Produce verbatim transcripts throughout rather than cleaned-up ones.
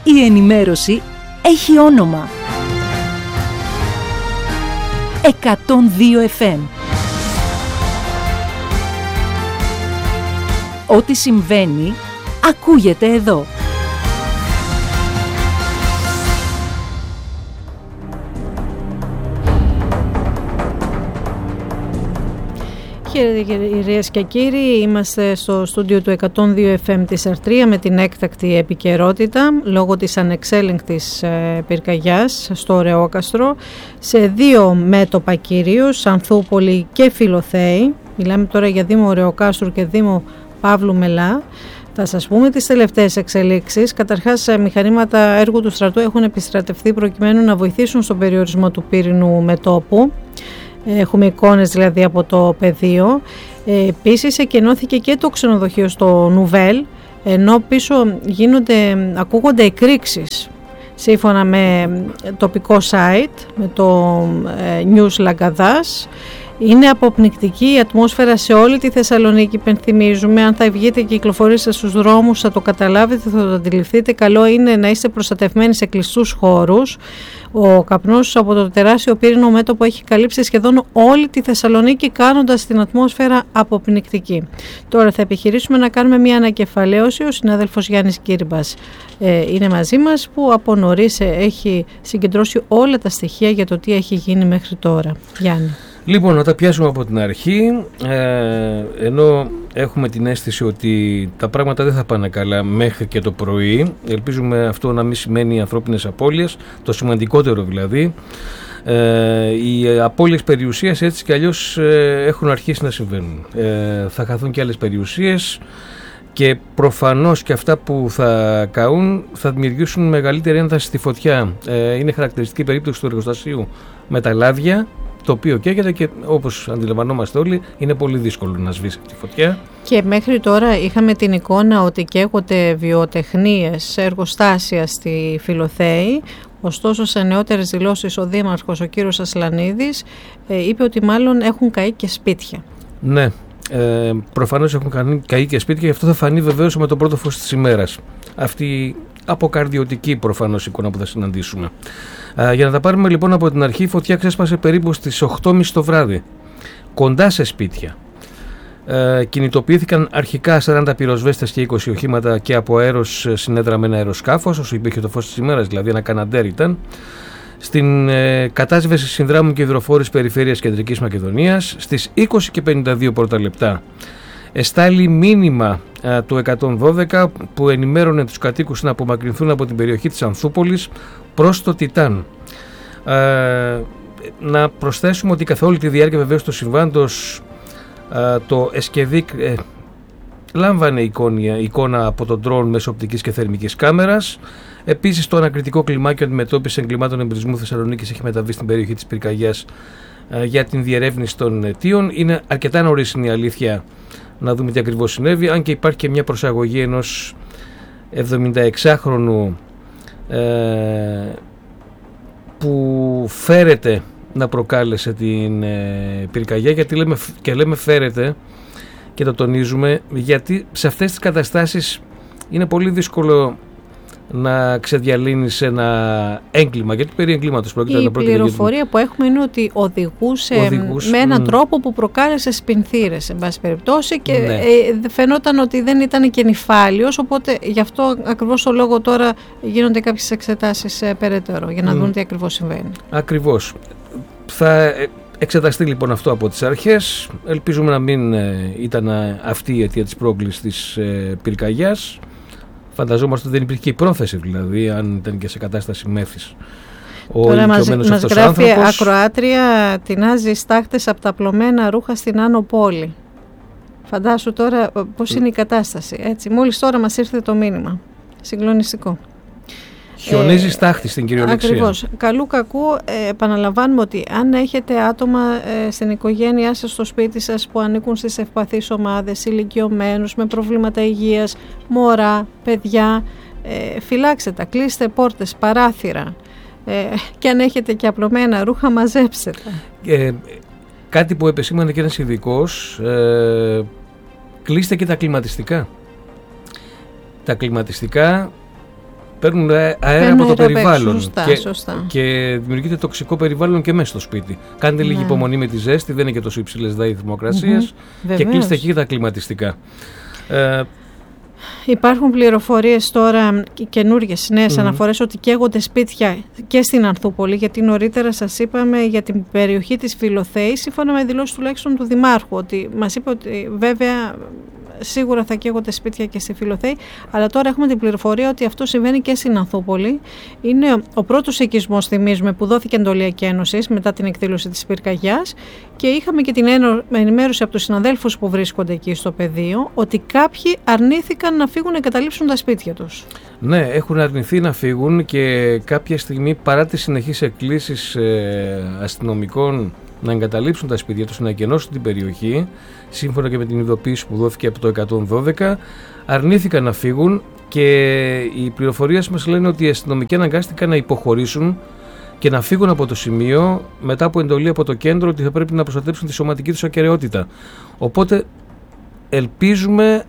Η ενημέρωση έχει όνομα. εκατόν δύο εφ εμ. Ό,τι συμβαίνει, ακούγεται εδώ. Κυρίες και κύριοι, είμαστε στο στούντιο του εκατόν δύο εφ εμ της Αρτρία με την έκτακτη επικαιρότητα λόγω της ανεξέλεγκτης ε, πυρκαγιάς στο Ρεόκαστρο σε δύο μέτωπα κυρίως, Ανθούπολη και Φιλοθέη. Μιλάμε τώρα για Δήμο Ρεοκάστρου και Δήμο Παύλου Μελά. Θα σας πούμε τις τελευταίες εξελίξεις. Καταρχάς, μηχανήματα έργου του στρατού έχουν επιστρατευτεί προκειμένου να βοηθήσουν στον περιορισμό του πύρινου μετώπου. Έχουμε εικόνες δηλαδή από το πεδίο. Ε, επίσης εκενώθηκε και το ξενοδοχείο στο Νουβέλ, ενώ πίσω γίνονται, ακούγονται εκρήξεις. Σύμφωνα με τοπικό site, με το ε, News Λαγκαδάς, είναι αποπνικτική η ατμόσφαιρα σε όλη τη Θεσσαλονίκη, υπενθυμίζουμε. Αν θα βγείτε και κυκλοφορήσετε στους δρόμους θα το καταλάβετε, θα το αντιληφθείτε. Καλό είναι να είστε προστατευμένοι σε κλειστούς χώρους. Ο καπνός από το τεράστιο πύρινο μέτωπο έχει καλύψει σχεδόν όλη τη Θεσσαλονίκη, κάνοντας την ατμόσφαιρα αποπνικτική. Τώρα θα επιχειρήσουμε να κάνουμε μια ανακεφαλαίωση. Ο συνάδελφος Γιάννης Κύρμπας ε, είναι μαζί μας, που από νωρίς έχει συγκεντρώσει όλα τα στοιχεία για το τι έχει γίνει μέχρι τώρα. Γιάννη. Λοιπόν, να τα πιάσουμε από την αρχή, ε, ενώ έχουμε την αίσθηση ότι τα πράγματα δεν θα πάνε καλά μέχρι και το πρωί. Ελπίζουμε αυτό να μην σημαίνει ανθρώπινες απώλειες, το σημαντικότερο δηλαδή. Ε, οι απώλειες περιουσίας έτσι κι αλλιώς ε, έχουν αρχίσει να συμβαίνουν. Ε, θα χαθούν και άλλες περιουσίες και προφανώς και αυτά που θα καούν θα δημιουργήσουν μεγαλύτερη ένταση στη φωτιά. Ε, είναι χαρακτηριστική περίπτωση του εργοστασίου με τα λάδια, το οποίο καίγεται και όπως αντιλαμβανόμαστε όλοι είναι πολύ δύσκολο να σβήσει τη φωτιά. Και μέχρι τώρα είχαμε την εικόνα ότι καίγονται βιοτεχνίες, εργοστάσια στη Φιλοθέη. Ωστόσο, σε νεότερες δηλώσεις ο Δήμαρχος, ο κύριος Ασλανίδης, ε, είπε ότι μάλλον έχουν καεί και σπίτια. Ναι, ε, προφανώς έχουν καεί και σπίτια, γι' αυτό θα φανεί βεβαίως με το πρώτο φως της ημέρας. Αυτή αποκαρδιωτική προφανώς εικόνα που θα συναντήσουμε. Α, για να τα πάρουμε λοιπόν από την αρχή, η φωτιά ξέσπασε περίπου στις οκτώ και μισή το βράδυ, κοντά σε σπίτια. Ε, κινητοποιήθηκαν αρχικά σαράντα πυροσβέστες και είκοσι οχήματα και από αέρος συνέδραμε ένα αεροσκάφος, όσο υπήρχε το φως της ημέρας, δηλαδή ένα καναντέρ ήταν. Στην ε, κατάσβεση συνδράμων και υδροφόρης περιφέρειας Κεντρικής Μακεδονίας, στις είκοσι και πενήντα δύο πρώτα λεπτά, εστάλει μήνυμα α, του εκατόν δώδεκα που ενημέρωνε τους κατοίκους να απομακρυνθούν από την περιοχή της Ανθούπολης προς το Τιτάν. Ε, να προσθέσουμε ότι καθ' όλη τη διάρκεια βεβαίως του συμβάντος α, το Εσκεδίκ ε, λάμβανε εικόνα, εικόνα από τον ντρόν μέσω οπτικής και θερμικής κάμερας. Επίσης, το ανακριτικό κλιμάκιο αντιμετώπισης εγκλημάτων εμπρισμού Θεσσαλονίκης έχει μεταβεί στην περιοχή της πυρκαγιάς α, για την διερεύνηση των αιτίων. Είναι αρκετά νωρίς, είναι η αλήθεια, να δούμε τι ακριβώς συνέβη, αν και υπάρχει και μια προσαγωγή ενός εβδομηνταεξάχρονου ε, που φέρεται να προκάλεσε την ε, πυρκαγιά, γιατί λέμε, και λέμε φέρεται και το τονίζουμε, γιατί σε αυτές τις καταστάσεις είναι πολύ δύσκολο να ξεδιαλύνεις ένα έγκλημα, γιατί περί εγκλήματος πρόκειται. Η πληροφορία για... που έχουμε είναι ότι οδηγούσε, οδηγούσε με έναν μ. τρόπο που προκάλεσε σπινθήρες, εν πάση περιπτώσει, και ναι. ε, φαινόταν ότι δεν ήταν και νηφάλιος, οπότε γι' αυτό ακριβώς το λόγο τώρα γίνονται κάποιες εξετάσεις ε, περαιτέρω, για να μ. δουν τι ακριβώς συμβαίνει. Ακριβώς. Θα εξεταστεί λοιπόν αυτό από τις αρχές. Ελπίζουμε να μην ε, ήταν αυτή η αιτία της πρόκλησης της ε, πυρκαγιάς. Φανταζόμαστε ότι δεν υπήρχε και η πρόθεση, δηλαδή, αν ήταν και σε κατάσταση μέθης. Τώρα μας, μας γράφει άνθρωπος... ακροάτρια, τεινάζει στάχτες από τα πλωμένα ρούχα στην Άνω Πόλη. Φαντάσου τώρα πώς είναι η κατάσταση. Έτσι, μόλις τώρα μας ήρθε το μήνυμα. Συγκλονιστικό. Χιονίζει ε, στάχτη στην κυριολεξία. Ακριβώς. Καλού κακού ε, επαναλαμβάνουμε ότι αν έχετε άτομα ε, στην οικογένειά σας, στο σπίτι σας, που ανήκουν στις ευπαθείς ομάδες, ηλικιωμένους, με προβλήματα υγείας, μωρά, παιδιά, ε, φυλάξτε τα, κλείστε πόρτες, παράθυρα, ε, και αν έχετε και απλωμένα ρούχα, μαζέψτε τα. Ε, κάτι που επεσήμανε και ένας ειδικός, ε, κλείστε και τα κλιματιστικά. Τα κλιματιστικά παίρνουν αέρα παίρνουν από το αέρα περιβάλλον σωστά, και, σωστά. και δημιουργείται τοξικό περιβάλλον και μέσα στο σπίτι. Κάντε λίγη ναι. υπομονή με τη ζέστη, δεν είναι και τόσο υψηλές δηλαδή θερμοκρασίες mm-hmm. και κλείστε εκεί τα κλιματιστικά. Ε, Υπάρχουν πληροφορίες τώρα, καινούργιες νέες mm-hmm. αναφορές ότι καίγονται σπίτια και στην Ανθούπολη, γιατί νωρίτερα σας είπαμε για την περιοχή της Φιλοθέης, σύμφωνα με δηλώσεις τουλάχιστον του Δημάρχου, ότι μας είπε ότι βέβαια σίγουρα θα καίγονται σπίτια και στη Φιλοθέη, αλλά τώρα έχουμε την πληροφορία ότι αυτό συμβαίνει και στην Ανθούπολη. Είναι ο πρώτος οικισμός, θυμίζουμε, που δόθηκε εντολή ένωσης μετά την εκδήλωση της πυρκαγιάς και είχαμε και την ενημέρωση από τους συναδέλφους που βρίσκονται εκεί στο πεδίο ότι κάποιοι αρνήθηκαν να φύγουν να εγκαταλείψουν τα σπίτια τους. Ναι, έχουν αρνηθεί να φύγουν και κάποια στιγμή, παρά τις συνεχείς εκκλήσεις ε, αστυνομικών να εγκαταλείψουν τα σπίτια τους, να εκενώσουν την περιοχή, σύμφωνα και με την ειδοποίηση που δόθηκε από το εκατόν δώδεκα, αρνήθηκαν να φύγουν και οι πληροφορίες μας λένε ότι οι αστυνομικοί αναγκάστηκαν να υποχωρήσουν και να φύγουν από το σημείο μετά από εντολή από το κέντρο ότι θα πρέπει να προστατέψουν τη σωματική τους ακεραιότητα. Οπότε ελπίζουμε,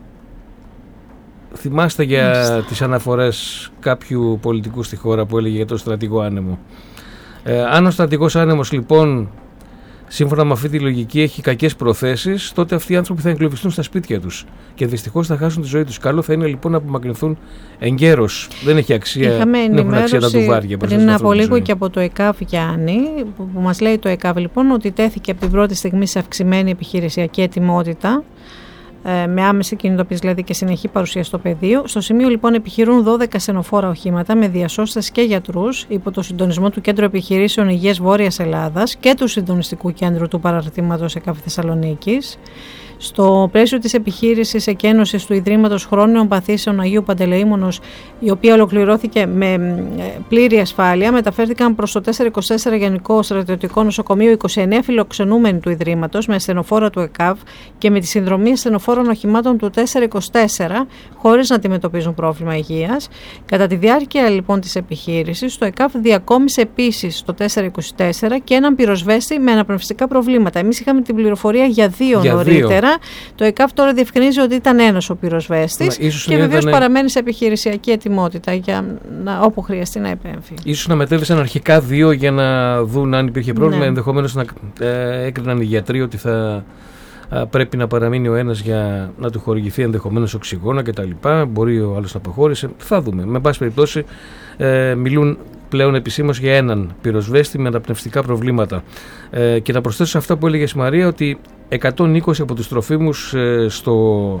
θυμάστε για Μάλιστα. τις αναφορές κάποιου πολιτικού στη χώρα που έλεγε για τον στρατηγό άνεμο. Ε, αν ο στρατηγός άνεμος λοιπόν, σύμφωνα με αυτή τη λογική, έχει κακές προθέσεις, τότε αυτοί οι άνθρωποι θα εγκλωβιστούν στα σπίτια τους και δυστυχώς θα χάσουν τη ζωή τους. Καλό θα είναι λοιπόν να απομακρυνθούν εγκαίρως. Δεν έχει αξία, Είχαμε δεν έχουν αξία τα ντουβάρια. Πριν από λίγο και από το ΕΚΑΒ Γιάννη, που, που μας λέει το ΕΚΑΒ λοιπόν ότι τέθηκε από την πρώτη στιγμή σε αυξημένη επιχειρησιακή ετοιμότητα, με άμεση κινητοποίηση δηλαδή και συνεχή παρουσία στο πεδίο. Στο σημείο λοιπόν επιχειρούν δώδεκα ασθενοφόρα οχήματα με διασώστες και γιατρούς υπό το συντονισμό του Κέντρου Επιχειρήσεων Υγείας Βόρειας Ελλάδας και του Συντονιστικού Κέντρου του Παραρτήματος ΕΚΑΒ Θεσσαλονίκης. Στο πλαίσιο της επιχείρησης εκένωσης του Ιδρύματος Χρόνιων Παθήσεων Αγίου Παντελεήμονος, η οποία ολοκληρώθηκε με πλήρη ασφάλεια, μεταφέρθηκαν προς το τετρακόσια είκοσι τέσσερα Γενικό Στρατιωτικό Νοσοκομείο είκοσι εννέα φιλοξενούμενοι του Ιδρύματος με ασθενοφόρα του ΕΚΑΒ και με τη συνδρομή ασθενοφόρων οχημάτων του τετρακόσια είκοσι τέσσερα, χωρίς να αντιμετωπίζουν πρόβλημα υγείας. Κατά τη διάρκεια λοιπόν της επιχείρησης, το ΕΚΑΒ διακόμισε επίσης το τετρακόσια είκοσι τέσσερα και έναν πυροσβέστη με αναπνευστικά προβλήματα. Εμείς είχαμε την πληροφορία για δύο για νωρίτερα. Δύο. Το ΕΚΑΒ τώρα διευκρινίζει ότι ήταν ένας ο πυροσβέστης και βεβαίως ήταν... παραμένει σε επιχειρησιακή ετοιμότητα για να, όπου χρειαστεί να επέμβει. Ίσως να μετέβησαν αρχικά δύο για να δουν αν υπήρχε πρόβλημα, ναι. Ενδεχομένως να ε, έκριναν οι γιατροί ότι θα ε, πρέπει να παραμείνει ο ένας για να του χορηγηθεί ενδεχομένως οξυγόνα κτλ. Μπορεί ο άλλος να αποχώρησε. Θα δούμε. Με πάση περιπτώσει ε, μιλούν πλέον επισήμως για έναν πυροσβέστη με αναπνευστικά προβλήματα. Ε, και να προσθέσω σε αυτά που έλεγε η Μαρία ότι εκατόν είκοσι από τους τροφίμους ε, στο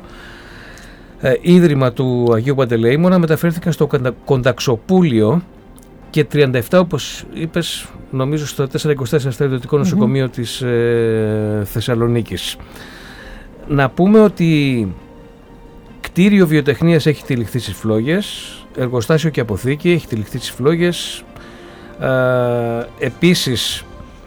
ε, Ίδρυμα του Αγίου Παντελεήμονα μεταφέρθηκαν στο Κονταξοπούλιο και τριάντα επτά, όπως είπες, νομίζω στο τετρακόσια είκοσι τέσσερα στρατιωτικό νοσοκομείο mm-hmm. της ε, Θεσσαλονίκης. Να πούμε ότι κτίριο βιοτεχνίας έχει τυλιχθεί στις Φλόγες, εργοστάσιο και αποθήκη έχει τυλιχθεί στις Φλόγες. Ε, επίσης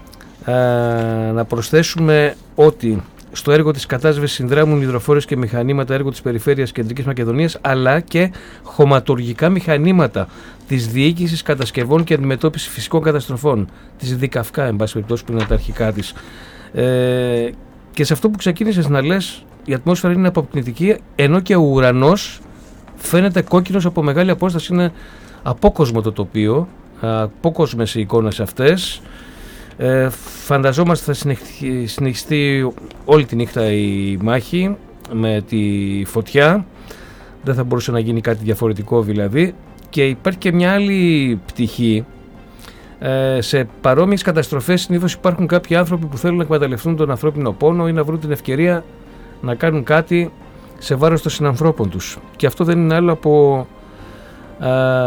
ε, να προσθέσουμε ότι στο έργο της κατάσβεσης συνδράμουν υδροφόρες και μηχανήματα, έργο της Περιφέρειας Κεντρικής Μακεδονίας, αλλά και χωματουργικά μηχανήματα της Διοίκησης Κατασκευών και Αντιμετώπισης Φυσικών Καταστροφών, της ΔΙΚΑΦΚΑ, εν πάση περιπτώσει, που είναι τα αρχικά της. Ε, και σε αυτό που ξεκίνησες να λες, η ατμόσφαιρα είναι αποπνητική, ενώ και ο ουρανός φαίνεται κόκκινος από μεγάλη απόσταση. Είναι απόκοσμο το τοπίο, απόκοσμες οι εικόνες αυτές. Ε, φανταζόμαστε θα συνεχιστεί, συνεχιστεί όλη τη νύχτα η μάχη με τη φωτιά. Δεν θα μπορούσε να γίνει κάτι διαφορετικό δηλαδή. Και υπάρχει και μια άλλη πτυχή. Ε, σε παρόμοιες καταστροφές συνήθως υπάρχουν κάποιοι άνθρωποι που θέλουν να εκμεταλλευτούν τον ανθρώπινο πόνο ή να βρουν την ευκαιρία να κάνουν κάτι σε βάρος των συνανθρώπων τους. Και αυτό δεν είναι άλλο από α,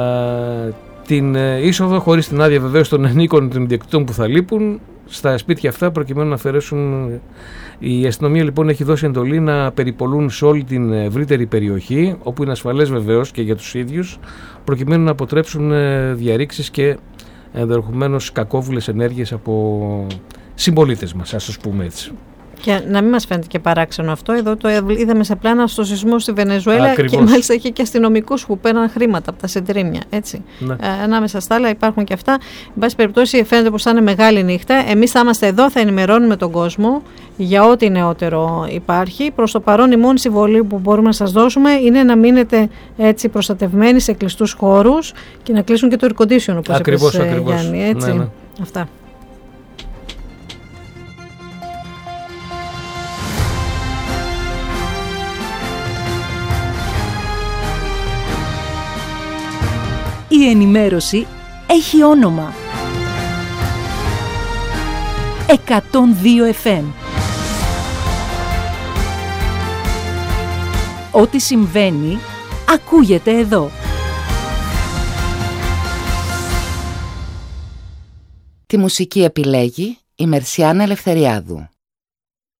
την είσοδο χωρίς την άδεια βεβαίως των ενίκων των ιδιοκτητών που θα λείπουν στα σπίτια αυτά προκειμένου να αφαιρέσουν. Η αστυνομία λοιπόν έχει δώσει εντολή να περιπολούν σε όλη την ευρύτερη περιοχή, όπου είναι ασφαλές βεβαίως και για τους ίδιους, προκειμένου να αποτρέψουν διαρρήξεις και ενδεχομένως κακόβουλες ενέργειες από συμπολίτες μας, ας το πούμε έτσι. Και να μην μας φαίνεται και παράξενο αυτό. Εδώ το είδαμε σε πλάνα στο σεισμό στη Βενεζουέλα. Ακριβώς. Και μάλιστα είχε και αστυνομικούς που παίρναν χρήματα από τα σεντρίμια. Έτσι. Ναι. Ε, ανάμεσα στα άλλα υπάρχουν και αυτά. Εν πάση περιπτώσει, φαίνεται πως θα είναι μεγάλη νύχτα. Εμείς θα είμαστε εδώ, θα ενημερώνουμε τον κόσμο για ό,τι νεότερο υπάρχει. Προς το παρόν, η μόνη συμβολή που μπορούμε να σας δώσουμε είναι να μείνετε έτσι προστατευμένοι σε κλειστούς χώρους και να κλείσουν και το air condition, όπως Ακριβώς, είπες, ακριβώς. Γιάννη. Έτσι. Ναι, ναι. Αυτά. Η ενημέρωση έχει όνομα. εκατόν δύο εφ εμ. Ό,τι συμβαίνει, ακούγεται εδώ. Τη μουσική επιλέγει η Μερσιάνα Ελευθεριάδου.